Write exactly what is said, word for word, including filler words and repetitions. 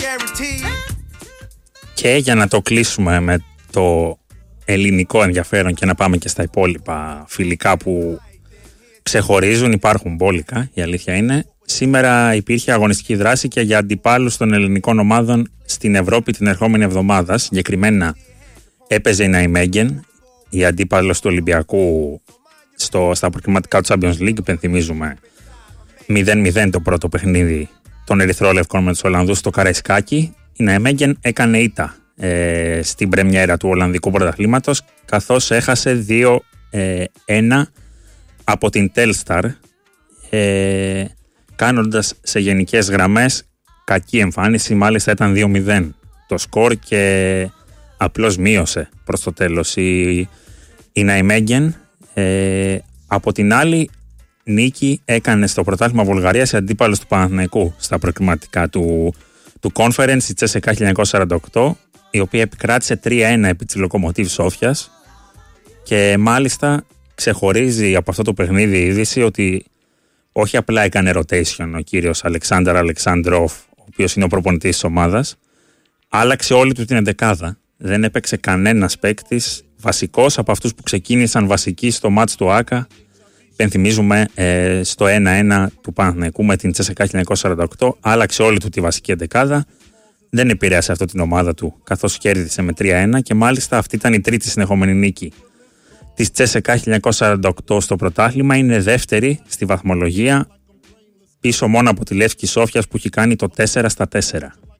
Και για να το κλείσουμε με το ελληνικό ενδιαφέρον και να πάμε και στα υπόλοιπα φιλικά που ξεχωρίζουν, υπάρχουν μπόλικα, η αλήθεια είναι. Σήμερα υπήρχε αγωνιστική δράση και για αντιπάλους των ελληνικών ομάδων στην Ευρώπη την ερχόμενη εβδομάδα. Συγκεκριμένα έπαιζε η Ναϊμέγγεν, η αντίπαλος του Ολυμπιακού στο, στα προκριματικά του Champions League. Υπενθυμίζουμε μηδέν μηδέν το πρώτο παιχνίδι των Ερυθρόλευκων με τους Ολλανδούς στο Καραϊσκάκι. Η Ναϊμέγγεν έκανε ήττα ε, στην πρεμιέρα του Ολλανδικού Πρωταθλήματος, καθώς έχασε δύο ένα από την Telstar, ε, κάνοντας σε γενικές γραμμές κακή εμφάνιση. Μάλιστα ήταν δύο μηδέν το σκορ και απλώς μείωσε προς το τέλος η, η Ναϊμέγγεν. Ε, από την άλλη, νίκη έκανε στο πρωτάθλημα Βουλγαρίας η αντίπαλος του Παναθηναϊκού στα προκριματικά του, του Conference, η Τσέσεκα χίλια εννιακόσια σαράντα οκτώ, η οποία επικράτησε τρία ένα επί της Λοκομοτίβ Σόφιας. Και μάλιστα ξεχωρίζει από αυτό το παιχνίδι η είδηση ότι όχι απλά έκανε rotation ο κύριος Αλεξάνδρ Αλεξάνδροφ, ο οποίος είναι ο προπονητής της ομάδας, άλλαξε όλη του την εντεκάδα. Δεν έπαιξε κανένας παίκτης βασικός από αυτούς που ξεκίνησαν βασικοί στο μάτς του ΆΚΑ. Πενθυμίζουμε ε, στο ένα ένα του Παναθηναϊκού με την Τσέσεκα χίλια εννιακόσια σαράντα οκτώ, άλλαξε όλη του τη βασική εντεκάδα. Δεν επηρέασε αυτό την ομάδα του, καθώς κέρδισε με τρία ένα και μάλιστα αυτή ήταν η τρίτη συνεχόμενη νίκη της Τσέσεκα χίλια εννιακόσια σαράντα οκτώ στο πρωτάθλημα. Είναι δεύτερη στη βαθμολογία, πίσω μόνο από τη Λεύσκη Σόφιας που έχει κάνει το τέσσερα στα τέσσερα.